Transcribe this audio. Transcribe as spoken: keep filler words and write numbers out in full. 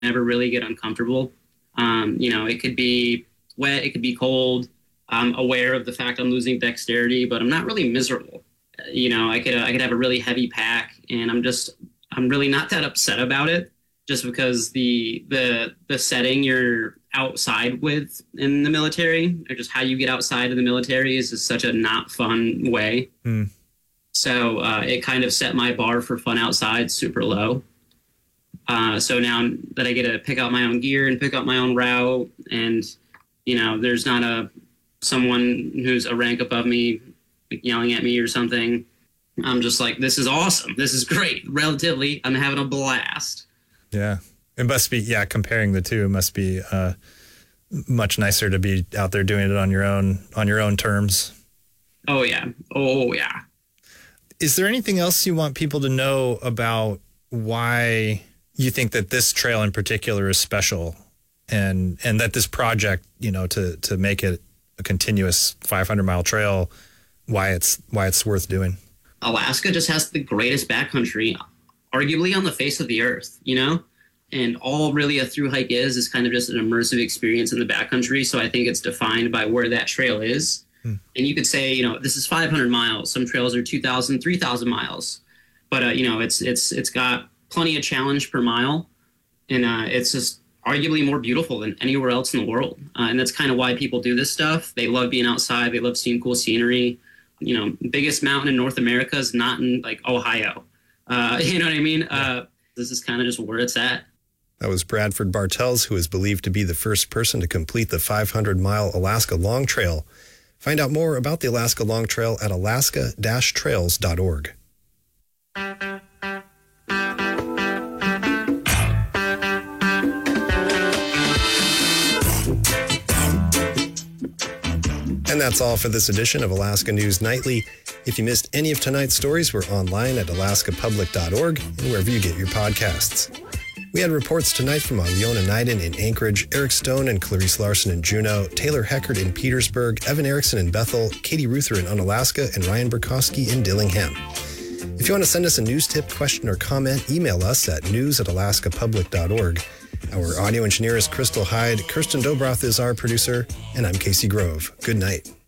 never really get uncomfortable. Um, you know, it could be wet, it could be cold. I'm aware of the fact I'm losing dexterity, but I'm not really miserable. You know, I could I could have a really heavy pack, and I'm just I'm really not that upset about it, just because the the the setting you're outside with in the military, or just how you get outside of the military, is just such a not fun way. Mm. So uh, it kind of set my bar for fun outside super low. Uh, so now that I get to pick out my own gear and pick out my own route, and you know, there's not a someone who's a rank above me yelling at me or something, I'm just like, this is awesome. This is great. Relatively, I'm having a blast. Yeah. It must be, yeah, comparing the two, it must be uh, much nicer to be out there doing it on your own, on your own terms. Oh, yeah. Oh, yeah. Is there anything else you want people to know about why you think that this trail in particular is special, and and that this project, you know, to to make it a continuous five hundred mile trail, why it's why it's worth doing? Alaska just has the greatest backcountry, arguably on the face of the earth, you know? And all really a through hike is, is kind of just an immersive experience in the backcountry. So I think it's defined by where that trail is. Hmm. And you could say, you know, this is five hundred miles. Some trails are two thousand, three thousand miles. But, uh, you know, it's it's it's got plenty of challenge per mile. And uh, it's just arguably more beautiful than anywhere else in the world. Uh, and that's kind of why people do this stuff. They love being outside. They love seeing cool scenery. You know, biggest mountain in North America is not in, like, Ohio. Uh, you know what I mean? Uh, this is kind of just where it's at. That was Bradford Bartels, who is believed to be the first person to complete the five hundred mile Alaska Long Trail. Find out more about the Alaska Long Trail at alaska dash trails dot org. And that's all for this edition of Alaska News Nightly. If you missed any of tonight's stories, we're online at alaska public dot org and wherever you get your podcasts. We had reports tonight from Aliona Naiden in Anchorage, Eric Stone and Clarice Larson in Juneau, Taylor Heckert in Petersburg, Evan Erickson in Bethel, Katie Ruther in Unalaska, and Ryan Burkowski in Dillingham. If you want to send us a news tip, question, or comment, email us at news at alaska public dot org. Our audio engineer is Crystal Hyde, Kirsten Dobroth is our producer, and I'm Casey Grove. Good night.